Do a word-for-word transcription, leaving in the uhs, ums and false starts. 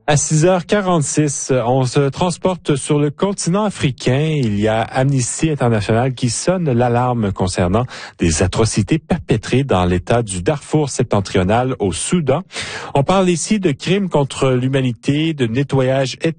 À six heures quarante-six, on se transporte sur le continent africain. Il y a Amnesty International qui sonne l'alarme concernant des atrocités perpétrées dans l'État du Darfour septentrional au Soudan. On parle ici de crimes contre l'humanité, de nettoyage ethnique